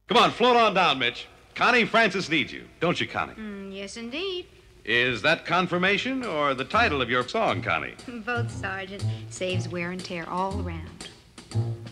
Come on, float on down, Mitch. Connie Francis needs you. Don't you, Connie? Yes, indeed. Is that confirmation or the title of your song, Connie? Both, Sergeant. Saves wear and tear all around.